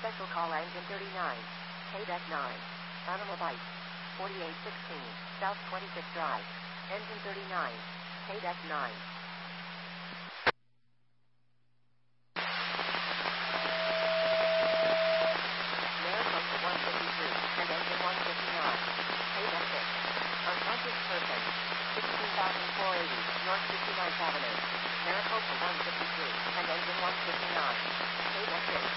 Special call engine 39. KDEC 9. Animal Bite. 4816. South 26 Drive. Engine 39. KDEC 9. Maricopa 153 and engine 159. KDEC 6. Unconscious person. 16,480 North 59th Avenue. Maricopa 153 and engine 159. KDEC 6.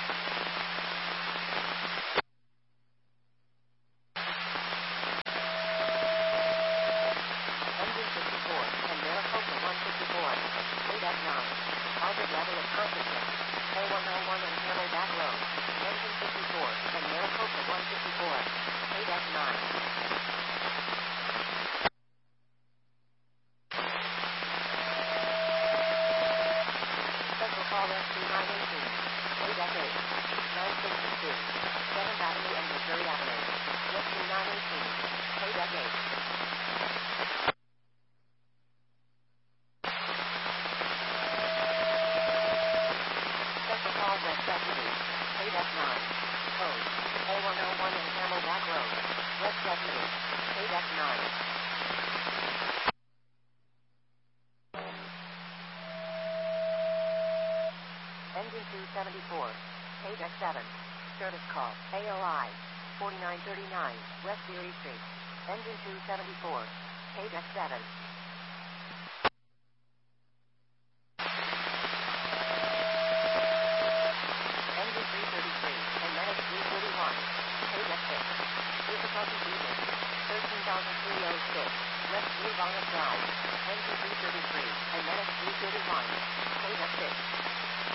Engine 54 and Maricopa 154. KDEC 9. Target level of consciousness. K101 and Camelback Road. Engine 54 and Maricopa 154. KDEC 9. Special call SC 918. KDEC 8. 962. 7th Avenue and Missouri Avenue. SC 918. KDEC 8. Special call West Deputy. KDEC 9. Code. A101 and Camelback Road. West Deputy. KDEC 9. Engine 274. KDEC 7. Service call. AOI. 4939. West Erie Street. Engine 274. KDEC 7.